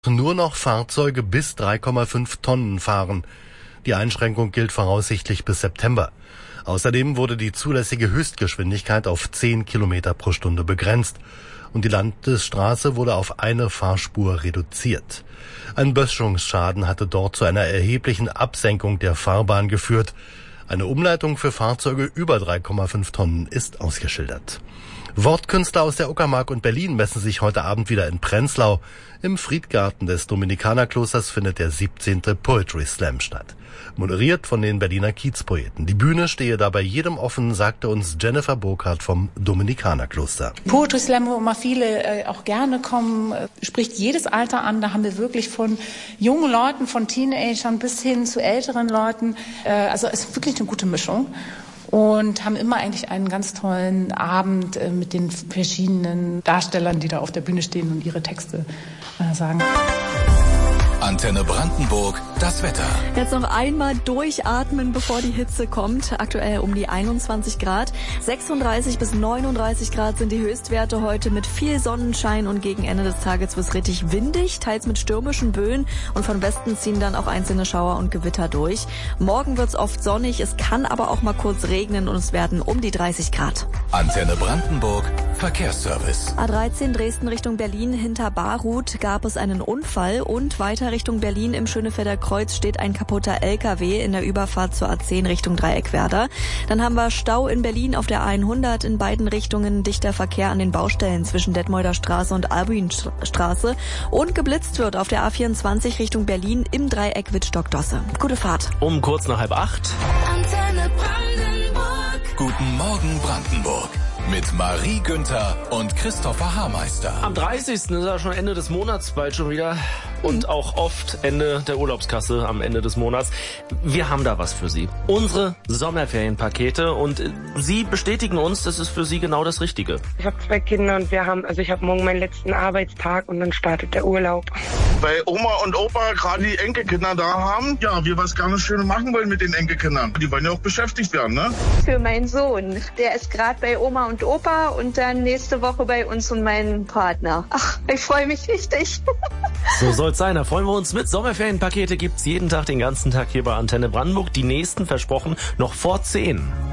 nur noch Fahrzeuge bis 3,5 Tonnen fahren. Die Einschränkung gilt voraussichtlich bis September. Außerdem wurde die zulässige Höchstgeschwindigkeit auf 10 Kilometer pro Stunde begrenzt und die Landesstraße wurde auf eine Fahrspur reduziert. Ein Böschungsschaden hatte dort zu einer erheblichen Absenkung der Fahrbahn geführt. Eine Umleitung für Fahrzeuge über 3,5 Tonnen ist ausgeschildert. Wortkünstler aus der Uckermark und Berlin messen sich heute Abend wieder in Prenzlau. Im Friedgarten des Dominikanerklosters findet der 17. Poetry Slam statt. Moderiert von den Berliner Kiezpoeten. Die Bühne stehe da bei jedem offen, sagte uns Jennifer Burkhardt vom Dominikanerkloster. Poetry Slam, wo immer viele auch gerne kommen, spricht jedes Alter an. Da haben wir wirklich von jungen Leuten, von Teenagern bis hin zu älteren Leuten. Also es ist wirklich eine gute Mischung. Und haben immer eigentlich einen ganz tollen Abend mit den verschiedenen Darstellern, die da auf der Bühne stehen und ihre Texte sagen. Antenne Brandenburg, das Wetter. Jetzt noch einmal durchatmen, bevor die Hitze kommt. Aktuell um die 21 Grad. 36 bis 39 Grad sind die Höchstwerte heute mit viel Sonnenschein und gegen Ende des Tages wird es richtig windig, teils mit stürmischen Böen und von Westen ziehen dann auch einzelne Schauer und Gewitter durch. Morgen wird es oft sonnig, es kann aber auch mal kurz regnen und es werden um die 30 Grad. Antenne Brandenburg, Verkehrsservice. A13 Dresden Richtung Berlin hinter Baruth gab es einen Unfall und weiter Richtung Berlin im Schönefelder Kreuz steht ein kaputter LKW in der Überfahrt zur A10 Richtung Dreieckwerder. Dann haben wir Stau in Berlin auf der A100 in beiden Richtungen, dichter Verkehr an den Baustellen zwischen Detmolder Straße und Albuinstraße und geblitzt wird auf der A24 Richtung Berlin im Dreieck Wittstock-Dosse. Gute Fahrt. Um kurz nach 7:30. Antenne Brandenburg. Guten Morgen Brandenburg. Mit Marie Günther und Christopher Haarmeister. Am 30. ist ja schon Ende des Monats bald schon wieder. Und auch oft Ende der Urlaubskasse am Ende des Monats. Wir haben da was für Sie. Unsere Sommerferienpakete. Und Sie bestätigen uns, das ist für Sie genau das Richtige. Ich habe 2 Kinder und ich habe morgen meinen letzten Arbeitstag und dann startet der Urlaub. Weil Oma und Opa gerade die Enkelkinder da haben, ja, wir was gerne Schönes machen wollen mit den Enkelkindern. Die wollen ja auch beschäftigt werden, ne? Für meinen Sohn. Der ist gerade bei Oma und Opa und dann nächste Woche bei uns und meinem Partner. Ach, ich freue mich richtig. So soll's sein, da freuen wir uns mit. Sommerferienpakete gibt's jeden Tag, den ganzen Tag hier bei Antenne Brandenburg. Die nächsten versprochen noch vor 10.